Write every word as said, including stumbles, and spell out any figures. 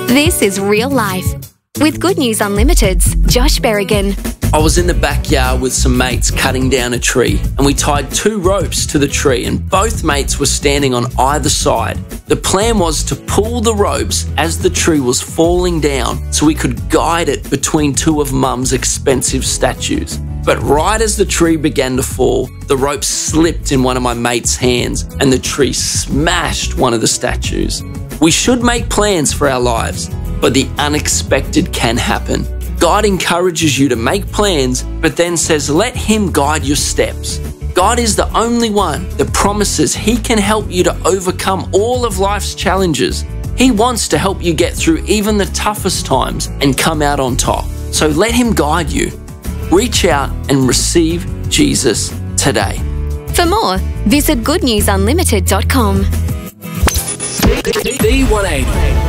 This is Real Life with Good News Unlimited's Josh Berrigan. I was in the backyard with some mates cutting down a tree, and we tied two ropes to the tree, and both mates were standing on either side. The plan was to pull the ropes as the tree was falling down so we could guide it between two of Mum's expensive statues. But right as the tree began to fall, the rope slipped in one of my mates' hands and the tree smashed one of the statues. We should make plans for our lives, but the unexpected can happen. God encourages you to make plans, but then says, let Him guide your steps. God is the only one that promises He can help you to overcome all of life's challenges. He wants to help you get through even the toughest times and come out on top. So let Him guide you. Reach out and receive Jesus today. For more, visit good news unlimited dot com. D one eighty.